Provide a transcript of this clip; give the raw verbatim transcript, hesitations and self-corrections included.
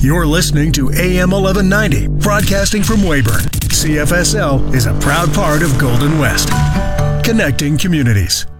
You're listening to A M eleven ninety, broadcasting from Weyburn. C F S L is a proud part of Golden West, connecting communities.